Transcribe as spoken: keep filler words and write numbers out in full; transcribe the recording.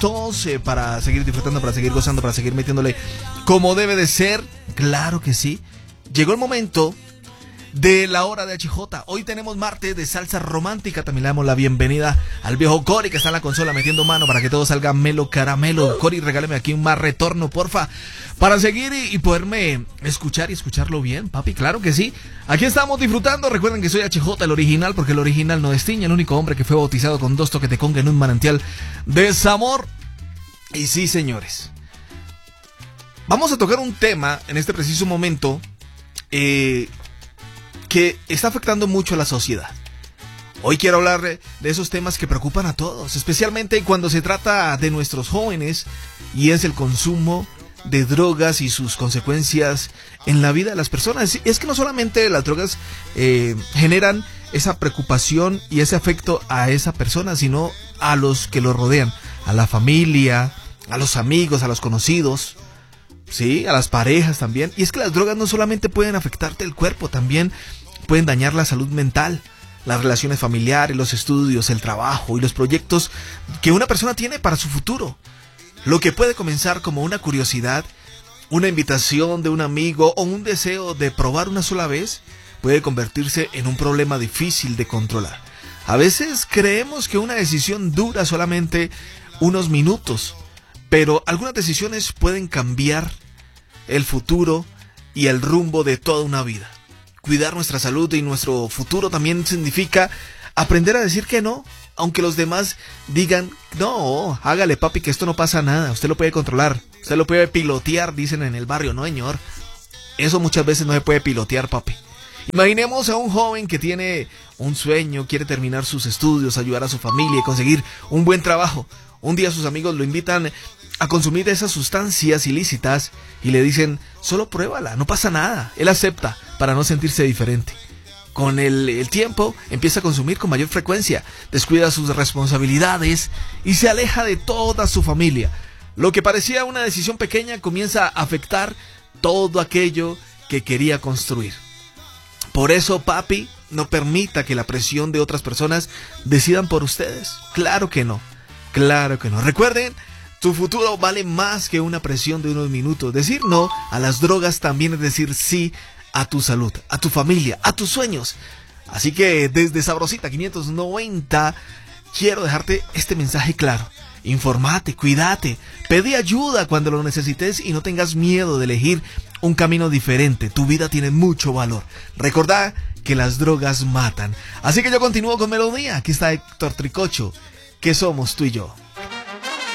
momentos eh, para seguir disfrutando, para seguir gozando, para seguir metiéndole como debe de ser. Claro que sí. Llegó el momento de la hora de H J. Hoy tenemos martes de salsa romántica. También le damos la bienvenida al viejo Cory, que está en la consola metiendo mano para que todo salga melo caramelo. Cory, regáleme aquí un más retorno, porfa, para seguir y, y poderme escuchar y escucharlo bien, papi. Claro que sí. Aquí estamos disfrutando. Recuerden que soy H J, el original, porque el original no destiña. El único hombre que fue bautizado con dos toques de conga en un manantial de desamor. Y sí, señores, vamos a tocar un tema en este preciso momento eh... que está afectando mucho a la sociedad. Hoy quiero hablar de esos temas que preocupan a todos, especialmente cuando se trata de nuestros jóvenes, y es el consumo de drogas y sus consecuencias en la vida de las personas. Es que no solamente las drogas eh, generan esa preocupación y ese afecto a esa persona, sino a los que lo rodean, a la familia, a los amigos, a los conocidos, sí, a las parejas también. Y es que las drogas no solamente pueden afectarte el cuerpo, también pueden dañar la salud mental, las relaciones familiares, los estudios, el trabajo y los proyectos que una persona tiene para su futuro. Lo que puede comenzar como una curiosidad, una invitación de un amigo o un deseo de probar una sola vez, puede convertirse en un problema difícil de controlar. A veces creemos que una decisión dura solamente unos minutos, pero algunas decisiones pueden cambiar el futuro y el rumbo de toda una vida. Cuidar nuestra salud y nuestro futuro también significa aprender a decir que no, aunque los demás digan, no, hágale papi, que esto no pasa nada, usted lo puede controlar, usted lo puede pilotear, dicen en el barrio. No, señor, eso muchas veces no se puede pilotear, papi. Imaginemos a un joven que tiene un sueño, quiere terminar sus estudios, ayudar a su familia y conseguir un buen trabajo. Un día sus amigos lo invitan a consumir esas sustancias ilícitas y le dicen, solo pruébala, no pasa nada. Él acepta para no sentirse diferente. Con el, el tiempo empieza a consumir con mayor frecuencia, descuida sus responsabilidades y se aleja de toda su familia. Lo que parecía una decisión pequeña comienza a afectar todo aquello que quería construir. Por eso, papi, no permita que la presión de otras personas decidan por ustedes. Claro que no, claro que no. Recuerden, tu futuro vale más que una presión de unos minutos. Decir no a las drogas también es decir sí a tu salud, a tu familia, a tus sueños. Así que desde Sabrosita quinientos noventa quiero dejarte este mensaje claro. Informate, cuídate, pedí ayuda cuando lo necesites y no tengas miedo de elegir un camino diferente. Tu vida tiene mucho valor. Recordá que las drogas matan. Así que yo continúo con melodía. Aquí está Héctor Tricocho. ¿Qué somos tú y yo?